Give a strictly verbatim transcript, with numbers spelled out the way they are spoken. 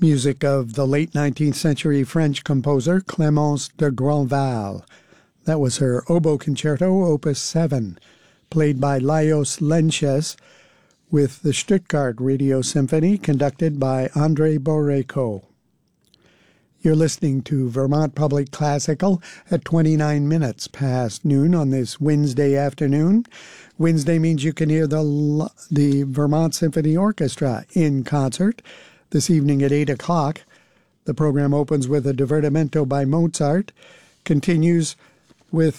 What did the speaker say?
music of the late nineteenth century French composer Clémence de Grandval. That was her Oboe Concerto, Opus seven, played by Lajos Lenches with the Stuttgart Radio Symphony, conducted by Andrei Boreyko. You're listening to Vermont Public Classical at twenty-nine minutes past noon on this Wednesday afternoon. Wednesday means you can hear the, the Vermont Symphony Orchestra in concert this evening at eight o'clock. The program opens with a divertimento by Mozart, continues with